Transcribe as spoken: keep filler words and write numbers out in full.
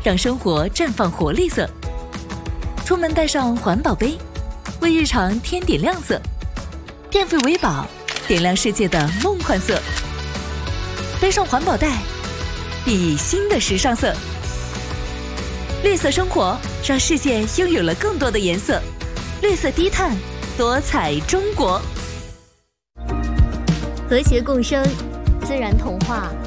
让生活绽放活力色。出门带上环保杯，为日常添点亮色。电费为宝，点亮世界的梦幻色。背上环保袋，熠熠新的时尚色。绿色生活，让世界拥有了更多的颜色。绿色低碳，多彩中国。 和谐共生，自然童话。